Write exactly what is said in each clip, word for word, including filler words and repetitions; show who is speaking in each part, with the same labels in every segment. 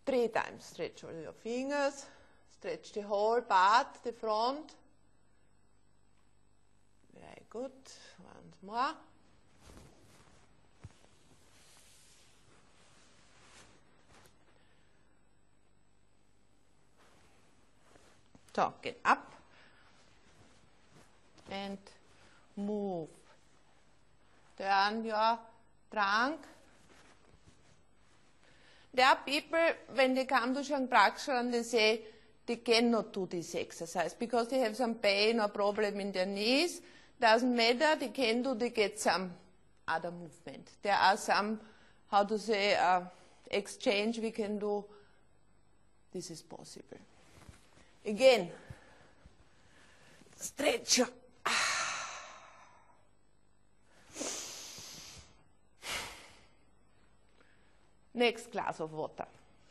Speaker 1: three times. Stretch all your fingers, stretch the whole part, the front. Very good. Once more. So, get up and move. Turn your trunk. There are people, when they come to Shankraksharam, they say they cannot do this exercise because they have some pain or problem in their knees. Doesn't matter, they can do, they get some other movement. There are some, how to say, uh, exchange we can do. This is possible. Again, stretch your next glass of water.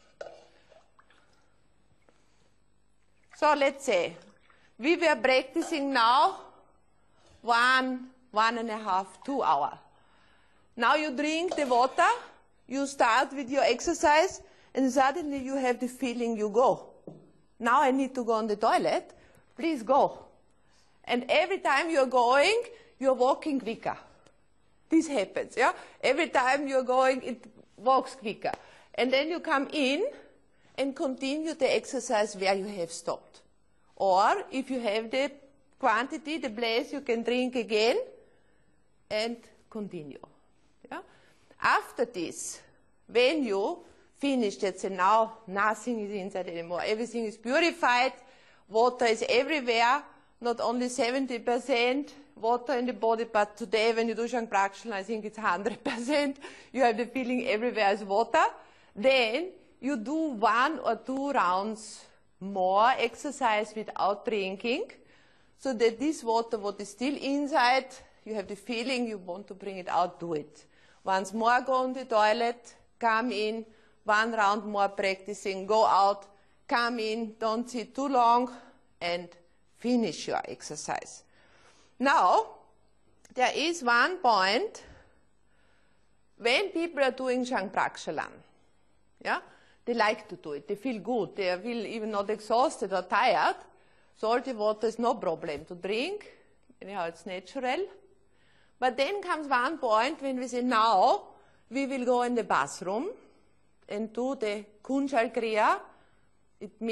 Speaker 1: So let's say we were practicing now one, one and a half, two hours. Now you drink the water, you start with your exercise, and suddenly you have the feeling you go. Now I need to go on the toilet, please go. And every time you're going, you're walking quicker. This happens, yeah? Every time you're going, it walks quicker. And then you come in and continue the exercise where you have stopped. Or if you have the quantity, the place, you can drink again and continue. Yeah? After this, when you finish, let's say now nothing is inside anymore, everything is purified, water is everywhere, not only seventy percent water in the body, but today when you do Shankraksharam, I think it's one hundred percent. You have the feeling everywhere is water. Then you do one or two rounds more exercise without drinking, so that this water, what is still inside, you have the feeling you want to bring it out, do it. Once more, go on the toilet, come in, one round more practicing, go out, come in, don't sit too long, and finish your exercise. Now, there is one point when people are doing Shankraksharam, yeah, they like to do it, they feel good, they feel even not exhausted or tired. Salty water is no problem to drink, anyhow it's natural. But then comes one point when we say, now we will go in the bathroom and do the Kunjal Kriya. It means